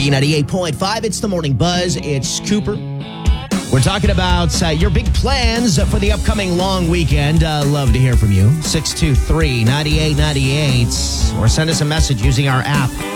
B98.5, it's the Morning Buzz. It's Cooper. We're talking about your big plans for the upcoming long weekend. Love to hear from you. 623-9898. Or send us a message using our app.